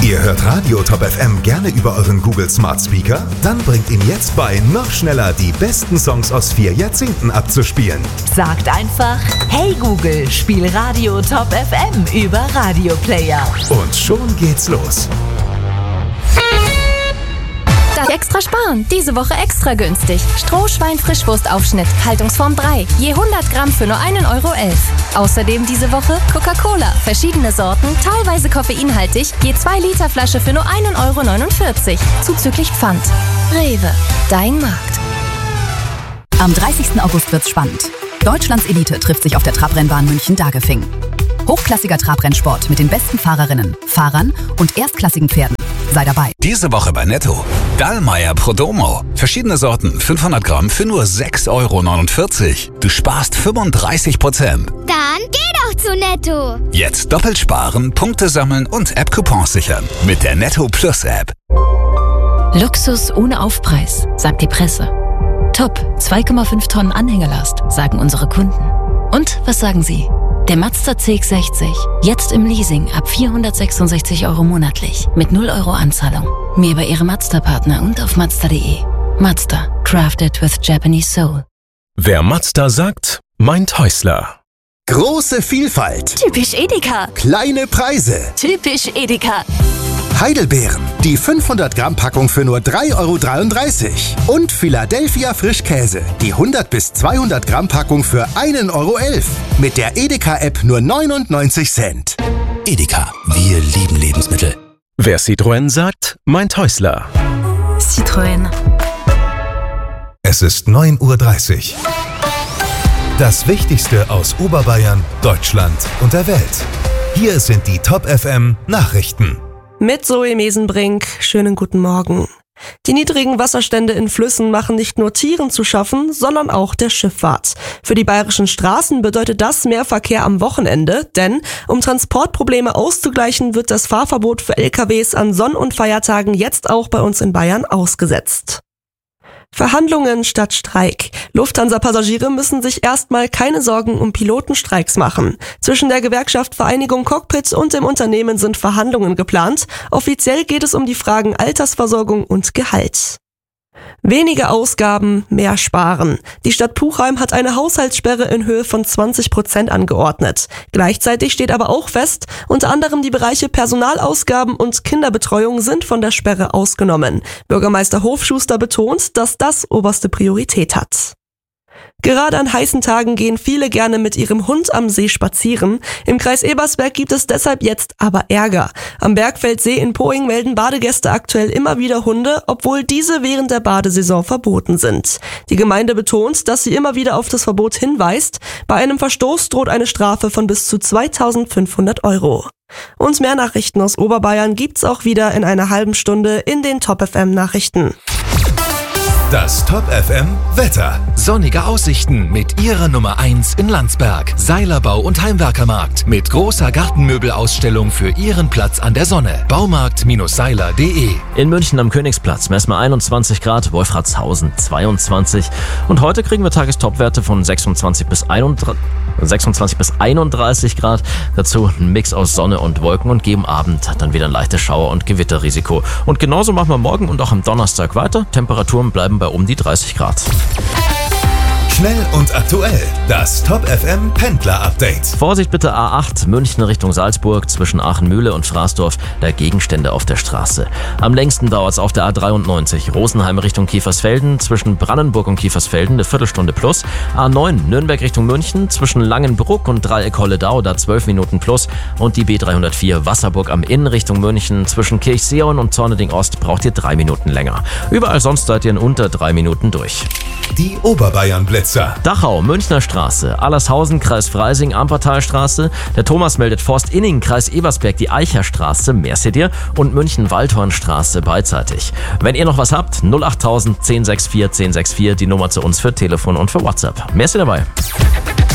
Ihr hört Radio Top FM gerne über euren Google Smart Speaker? Dann bringt ihm jetzt bei, noch schneller die besten Songs aus 4 Jahrzehnten abzuspielen. Sagt einfach, hey Google, spiel Radio Top FM über Radio Player. Und schon geht's los. Darf extra sparen. Diese Woche extra günstig. Strohschwein-Frischwurstaufschnitt, Haltungsform 3. Je 100 Gramm für nur 1,11 €. Außerdem diese Woche Coca-Cola. Verschiedene Sorten, teilweise koffeinhaltig. Je 2 Liter Flasche für nur 1,49 €. Zuzüglich Pfand. Rewe. Dein Markt. Am 30. August wird's spannend. Deutschlands Elite trifft sich auf der Trabrennbahn München-Dagefing. Hochklassiger Trabrennsport mit den besten Fahrerinnen, Fahrern und erstklassigen Pferden. Sei dabei. Diese Woche bei Netto. Dallmayr Prodomo. Verschiedene Sorten, 500 Gramm für nur 6,49 €. Du sparst 35%. Dann geh doch zu Netto. Jetzt doppelt sparen, Punkte sammeln und App-Coupons sichern. Mit der Netto Plus App. Luxus ohne Aufpreis, sagt die Presse. Top, 2,5 Tonnen Anhängelast, sagen unsere Kunden. Und was sagen Sie? Der Mazda CX-60, jetzt im Leasing ab 466 € monatlich, mit 0 € Anzahlung. Mehr bei Ihrem Mazda-Partner und auf Mazda.de. Mazda, crafted with Japanese soul. Wer Mazda sagt, meint Häusler. Große Vielfalt. Typisch Edeka. Kleine Preise. Typisch Edeka. Heidelbeeren. Die 500 Gramm Packung für nur 3,33 € Und Philadelphia Frischkäse. Die 100 bis 200 Gramm Packung für 1,11 €. Mit der Edeka-App nur 99 Cent. Edeka, wir lieben Lebensmittel. Wer Citroën sagt, meint Häusler. Citroën. Es ist 9:30 Uhr. Das Wichtigste aus Oberbayern, Deutschland und der Welt. Hier sind die Top FM Nachrichten. Mit Zoe Mesenbrink, schönen guten Morgen. Die niedrigen Wasserstände in Flüssen machen nicht nur Tieren zu schaffen, sondern auch der Schifffahrt. Für die bayerischen Straßen bedeutet das mehr Verkehr am Wochenende, denn um Transportprobleme auszugleichen, wird das Fahrverbot für LKWs an Sonn- und Feiertagen jetzt auch bei uns in Bayern ausgesetzt. Verhandlungen statt Streik. Lufthansa-Passagiere müssen sich erstmal keine Sorgen um Pilotenstreiks machen. Zwischen der Gewerkschaft Vereinigung Cockpit und dem Unternehmen sind Verhandlungen geplant. Offiziell geht es um die Fragen Altersversorgung und Gehalt. Weniger Ausgaben, mehr sparen. Die Stadt Puchheim hat eine Haushaltssperre in Höhe von 20% angeordnet. Gleichzeitig steht aber auch fest, unter anderem die Bereiche Personalausgaben und Kinderbetreuung sind von der Sperre ausgenommen. Bürgermeister Hofschuster betont, dass das oberste Priorität hat. Gerade an heißen Tagen gehen viele gerne mit ihrem Hund am See spazieren. Im Kreis Ebersberg gibt es deshalb jetzt aber Ärger. Am Bergfeldsee in Poing melden Badegäste aktuell immer wieder Hunde, obwohl diese während der Badesaison verboten sind. Die Gemeinde betont, dass sie immer wieder auf das Verbot hinweist. Bei einem Verstoß droht eine Strafe von bis zu 2.500 €. Und mehr Nachrichten aus Oberbayern gibt's auch wieder in einer halben Stunde in den Top FM Nachrichten. Das Top FM Wetter. Sonnige Aussichten mit Ihrer Nummer 1 in Landsberg. Seilerbau und Heimwerkermarkt mit großer Gartenmöbelausstellung für Ihren Platz an der Sonne. Baumarkt-seiler.de. In München am Königsplatz messen wir 21 Grad, Wolfratshausen 22. Und heute kriegen wir Tagestopwerte von 26 bis 31 Grad. Dazu ein Mix aus Sonne und Wolken und gegen Abend dann wieder ein leichtes Schauer- und Gewitterrisiko. Und genauso machen wir morgen und auch am Donnerstag weiter. Temperaturen bleiben bei um die 30 Grad. Schnell und aktuell. Das Top FM Pendler Update. Vorsicht bitte A8 München Richtung Salzburg zwischen Aachenmühle und Fraßdorf. Da Gegenstände auf der Straße. Am längsten dauert es auf der A93 Rosenheim Richtung Kiefersfelden zwischen Brandenburg und Kiefersfelden eine Viertelstunde plus. A9 Nürnberg Richtung München zwischen Langenbruck und Dreieck Holledau da 12 Minuten plus. Und die B304 Wasserburg am Inn Richtung München zwischen Kirchseeon und Zorneding Ost braucht ihr 3 Minuten länger. Überall sonst seid ihr in unter 3 Minuten durch. Die Oberbayern-Blitzer. Dachau, Münchner Straße, Allershausen, Kreis Freising, Ampertalstraße, der Thomas meldet Forst-Inning, Kreis Ebersberg, die Eicherstraße, mehr seht ihr, und München-Waldhornstraße beidseitig. Wenn ihr noch was habt, 08000 1064 1064, die Nummer zu uns für Telefon und für WhatsApp. Mehr seht ihr dabei.